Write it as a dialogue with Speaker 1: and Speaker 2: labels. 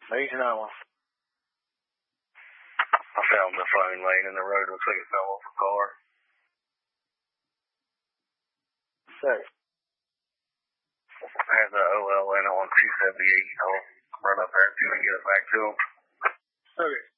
Speaker 1: Agent Allen. I found the phone laying in the road. Looks like it fell off a car. Say. I have the OLN on 278. I'll run up there and see if I can get it back to him. Okay.